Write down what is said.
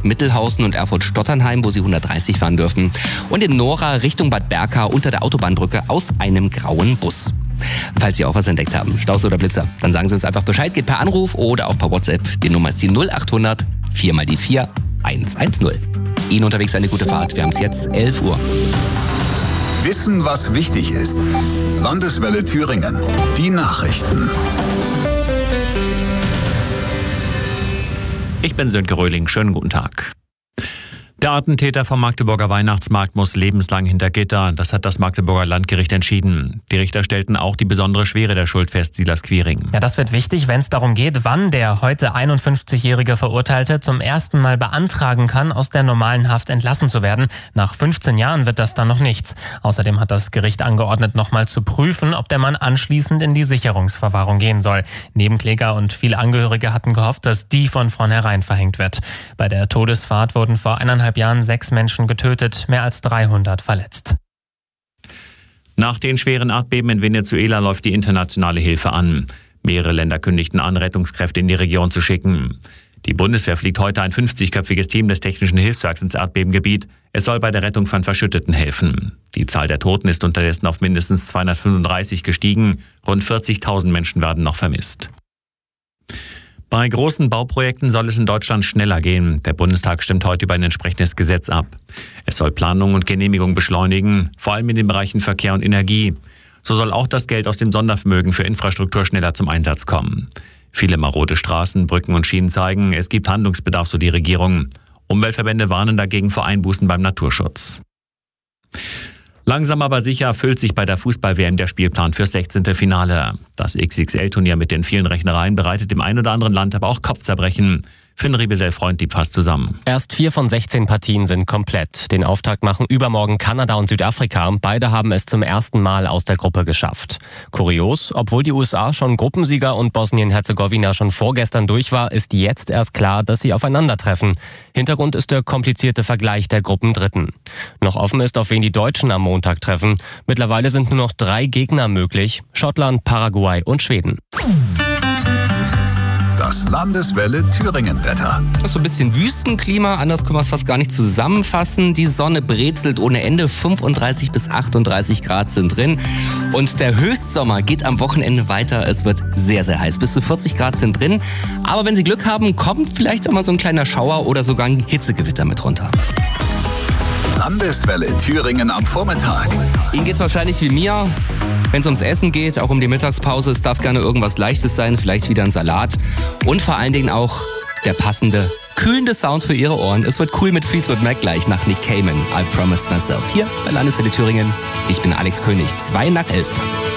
Erfurt-Mittelhausen und Erfurt-Stotternheim, wo Sie 130 fahren dürfen. Und in Nora Richtung Bad Berka unter der Autobahnbrücke aus einem grauen Bus. Falls Sie auch was entdeckt haben, Staus oder Blitzer, dann sagen Sie uns einfach Bescheid, geht per Anruf oder auch per WhatsApp. Die Nummer ist die 0800 4 mal die 4 110. Ihnen unterwegs eine gute Fahrt. Wir haben es jetzt 11 Uhr. Wissen, was wichtig ist. Landeswelle Thüringen. Die Nachrichten. Ich bin Sönke Röhling. Schönen guten Tag. Der Attentäter vom Magdeburger Weihnachtsmarkt muss lebenslang hinter Gitter. Das hat das Magdeburger Landgericht entschieden. Die Richter stellten auch die besondere Schwere der Schuld fest, Silas Quiring. Ja, das wird wichtig, wenn es darum geht, wann der heute 51-jährige Verurteilte zum ersten Mal beantragen kann, aus der normalen Haft entlassen zu werden. Nach 15 Jahren wird das dann noch nichts. Außerdem hat das Gericht angeordnet, nochmal zu prüfen, ob der Mann anschließend in die Sicherungsverwahrung gehen soll. Nebenkläger und viele Angehörige hatten gehofft, dass die von vornherein verhängt wird. Bei der Todesfahrt wurden vor 1,5 Jahren 6 Menschen getötet, mehr als 300 verletzt. Nach den schweren Erdbeben in Venezuela läuft die internationale Hilfe an. Mehrere Länder kündigten an, Rettungskräfte in die Region zu schicken. Die Bundeswehr fliegt heute ein 50-köpfiges Team des Technischen Hilfswerks ins Erdbebengebiet. Es soll bei der Rettung von Verschütteten helfen. Die Zahl der Toten ist unterdessen auf mindestens 235 gestiegen. Rund 40.000 Menschen werden noch vermisst. Bei großen Bauprojekten soll es in Deutschland schneller gehen. Der Bundestag stimmt heute über ein entsprechendes Gesetz ab. Es soll Planung und Genehmigung beschleunigen, vor allem in den Bereichen Verkehr und Energie. So soll auch das Geld aus dem Sondervermögen für Infrastruktur schneller zum Einsatz kommen. Viele marode Straßen, Brücken und Schienen zeigen, es gibt Handlungsbedarf, so die Regierung. Umweltverbände warnen dagegen vor Einbußen beim Naturschutz. Langsam aber sicher erfüllt sich bei der Fußball-WM der Spielplan fürs 16. Finale. Das XXL-Turnier mit den vielen Rechnereien bereitet dem ein oder anderen Land aber auch Kopfzerbrechen. Finn Riebesell-Freund lief fast zusammen. Erst 4 von 16 Partien sind komplett. Den Auftakt machen übermorgen Kanada und Südafrika. Beide haben es zum ersten Mal aus der Gruppe geschafft. Kurios, obwohl die USA schon Gruppensieger und Bosnien-Herzegowina schon vorgestern durch war, ist jetzt erst klar, dass sie aufeinandertreffen. Hintergrund ist der komplizierte Vergleich der Gruppendritten. Noch offen ist, auf wen die Deutschen am Montag treffen. Mittlerweile sind nur noch 3 Gegner möglich: Schottland, Paraguay und Schweden. Das Landeswelle Thüringen-Wetter. So ein bisschen Wüstenklima, anders können wir es fast gar nicht zusammenfassen. Die Sonne brezelt ohne Ende, 35 bis 38 Grad sind drin. Und der Höchstsommer geht am Wochenende weiter. Es wird sehr, sehr heiß. Bis zu 40 Grad sind drin. Aber wenn Sie Glück haben, kommt vielleicht auch mal so ein kleiner Schauer oder sogar ein Hitzegewitter mit runter. Landeswelle Thüringen am Vormittag. Ihnen geht's wahrscheinlich wie mir. Wenn es ums Essen geht, auch um die Mittagspause, es darf gerne irgendwas Leichtes sein, vielleicht wieder ein Salat. Und vor allen Dingen auch der passende, kühlende Sound für Ihre Ohren. Es wird cool mit Fleetwood Mac gleich nach Nick Cayman. I Promised Myself. Hier bei Landeswelle Thüringen. Ich bin Alex König, 2 nach 11.